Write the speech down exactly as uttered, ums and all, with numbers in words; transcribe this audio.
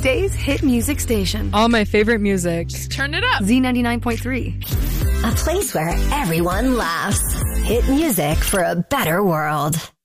Today's hit music station. All my favorite music. Turn it up. Z ninety-nine point three. A place where everyone laughs. Hit music for a better world.